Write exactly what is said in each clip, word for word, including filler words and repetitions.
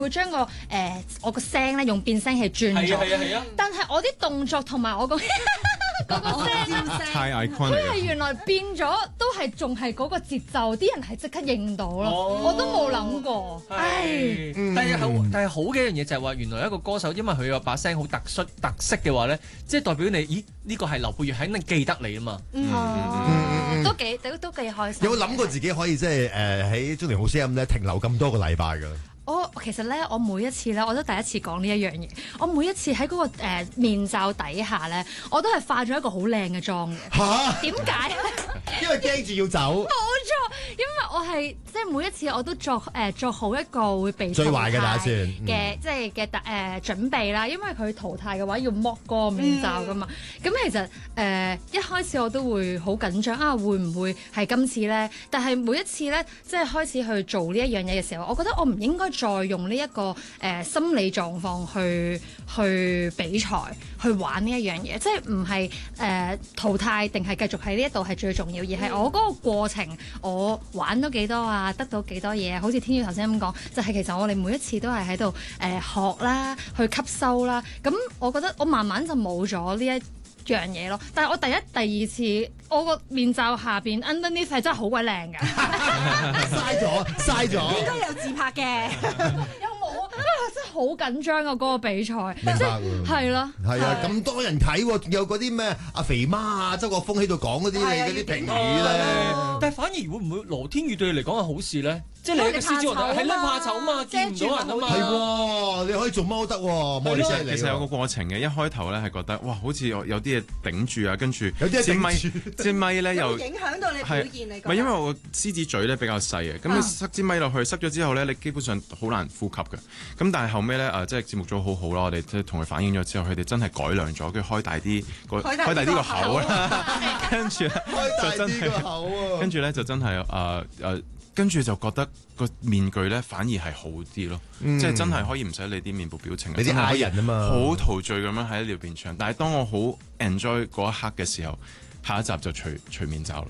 會將個誒、呃、我個聲咧用變聲器轉咗， 係啊係啊係啊， 但係我啲動作同埋我個嗰個聲太 iconic 佢係原來變咗，都係仲係嗰個節奏，啲人係即刻認到咯，哦、我都冇諗過。唉， 嗯、但係好，但係好嘅一樣嘢就係話，原來一個歌手因為佢有把聲好特殊特色嘅話咧，即係代表你，咦呢、呢個係劉佩玥肯定記得你啊嘛。 嗯嗯、都幾都都幾開心。 有冇諗過自己可以即係誒喺中年好聲音咧停留咁多個禮拜㗎？ 我其實咧，我每一次咧，我都第一次講呢一樣嘢。我每一次喺嗰、嗰個、呃、面罩底下咧，我都係化咗一個好靚嘅妝嘅。嚇？點解？ 因為驚住要走。冇錯，因為我係即係每一次我都作誒、呃、作好一個會被最壞嘅打算嘅即係嘅誒準備啦。因為佢淘汰嘅話要剝嗰個面罩噶嘛。咁、嗯、其實誒、呃、一開始我都會好緊張啊，會唔會係今次咧？但係每一次咧，即係開始去做呢一樣嘢嘅時候，我覺得我唔應該再用呢、這、一個誒、呃、心理狀況去去比賽去玩呢一樣嘢，即係唔係誒淘汰定係繼續喺呢一度係最重要，而係我嗰個過程，我玩到幾多啊，得到幾多嘢，好似天宇頭先咁講，就係、是、其實我哋每一次都係喺度誒學啦，去吸收啦。咁我覺得我慢慢就冇咗呢一樣嘢咯。但係我第一、第二次，我個面罩下邊 underneath 係真係好鬼靚㗎， 嘥咗嘥咗， 應該有自拍嘅。 有冇啊？因為真係好緊張啊！嗰、那個比賽， 明白喎， 係咯， 係啊，咁多人睇喎，仲有嗰啲咩阿肥媽啊、周國峰喺度講嗰啲你嗰啲評語咧， 但係反而會唔會羅天宇對你嚟講係好事咧？即係你一個獅子王係啦，怕醜嘛，見唔到人啊嘛。 係喎，你可以做貓得喎，冇你犀利。 其實有個過程嘅，一開頭咧係覺得哇，好似有啲嘢頂住啊，跟住有啲支咪支咪咧又影響到你表現你。 唔係因為我獅子嘴咧比較細嘅，咁你塞支咪落去，塞咗之後咧，你基本上好難呼吸嘅。咁但係後尾咧誒，即係節目組好好啦，我哋即係同佢反映咗之後，佢哋真係改良咗，跟住開大啲個開大啲個口啦，跟住咧就真係，跟住咧就真係誒誒。跟住就覺得個面具咧反而係好啲咯，嗯、即係真係可以唔使理啲面部表情， 你啲嗌人啊嘛， 好陶醉咁樣喺呢邊唱。但係當我好 enjoy 嗰一刻嘅時候，下一集就除除面罩啦。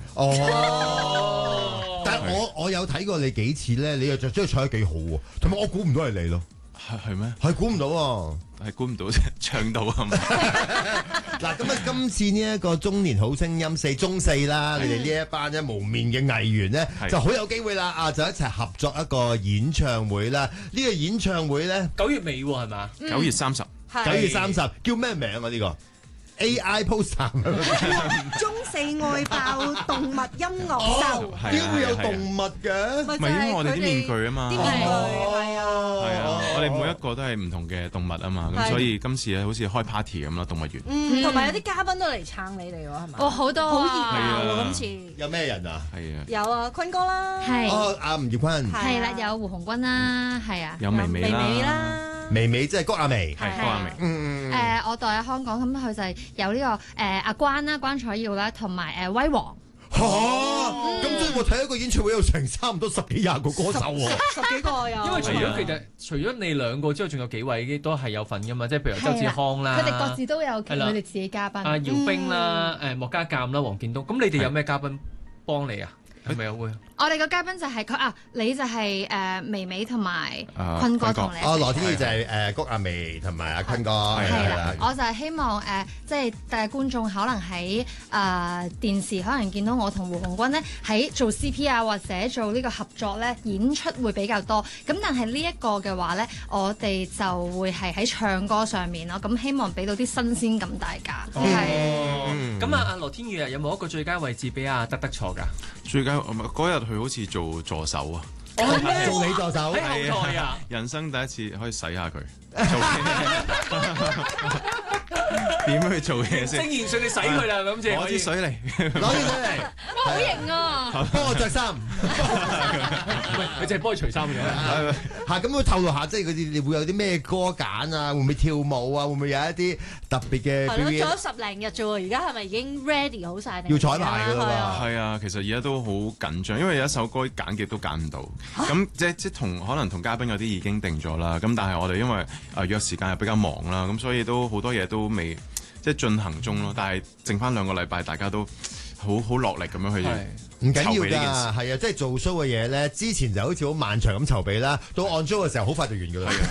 哦，但係我我有睇過你幾次咧，你又着真係唱得幾好喎，同埋我估唔到係你咯。 係係咩？ 係估唔到喎， 係估唔到唱到啊嘛！ 嗱，咁啊，今次呢一個中年好聲音四中四啦，你哋呢一班咧無面嘅藝員咧，就好有機會啦啊！就一齊合作一個演唱會啦。呢個演唱會咧， 九月尾喎係嘛？ 九月三十， 九月三十，叫咩名啊？呢個 A I poster 中四愛爆動物音樂秀， 點會有動物嘅？ 唔係因為我哋啲面具啊嘛， 啲面具係啊， 係啊，我哋每一個都係唔同嘅動物啊嘛，咁所以今次咧好似開 party 咁啦，動物園。 嗯，同埋有啲嘉賓都嚟撐你哋喎，係咪？ 哦，好多好熱啊！ 鬧喎，今次有咩人啊？ 係啊， 有啊，坤哥啦， 係哦，阿吳業坤， 係啦，有胡鴻鈞啦，係啊， 有微微啦， 微微即係谷婭溦， 係谷婭溦。 嗯誒，我代喺香港，咁佢就係有呢個誒阿關啦，關楚耀啦，同埋誒威王。 嚇！咁即係我睇一個演唱會有成差唔多十幾廿個歌手喎， 十幾個有。 因為除咗其實除咗你兩個之外，仲有幾位都係有份噶嘛，即係譬如周志康啦， 佢哋各自都有佢哋自己嘉賓。 阿姚兵啦，誒莫家淦啦，黃建東。咁你哋有咩嘉賓幫你啊？係咪有會？ 我哋個嘉賓就係佢啊，你就係誒微微同埋坤哥同你。 哦，羅天宇就係誒谷婭溦同埋阿坤哥。 係啦，我就係希望誒，即係誒觀眾可能喺誒電視可能見到我同胡鴻鈞咧喺做 C P 啊，或者做呢個合作咧演出會比較多。咁但係呢一個嘅話咧，我哋就會係喺唱歌上面咯。咁希望俾到啲新鮮感大家。 係。咁啊，阿羅天宇啊，有冇一個最佳位置俾阿德德坐㗎？ 最佳嗰日佢好似做助手啊， 做你助手喺後台啊， 人生第一次可以洗下佢，點去做嘢先？ 正言順你洗佢啦，咁先攞支水嚟， 攞支水嚟， 好型啊！ 幫我着衫， 你淨係幫佢除衫嘅。 嚇咁佢透露下，即係佢哋你會有啲咩歌揀啊？會唔會跳舞啊？會唔會有一啲特別嘅表演？ 係咯，做咗十零日啫喎，而家係咪已經 ready 好晒？ 要彩排㗎啦喎。 係啊，其實而家都好緊張，因為有一首歌揀極都揀唔到。咁即即同可能同嘉賓有啲已經定咗啦。咁但係我哋因為誒約時間又比較忙啦，咁所以都好多嘢都未即係進行中咯。但係剩翻兩個禮拜，大家都好好落力咁樣去。 唔緊要㗎，係啊，即係做 show 嘅嘢咧，之前就好似好漫長咁籌備啦，到按 show 嘅時候好快就完㗎啦。